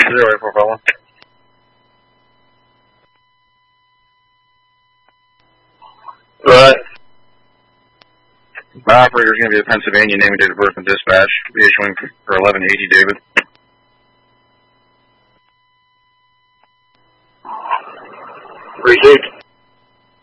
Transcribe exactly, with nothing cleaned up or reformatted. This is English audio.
Zero eight four five one. Right. My operator is going to be a Pennsylvania name and date of birth and dispatch. Be issuing for eleven eighty, David. Received.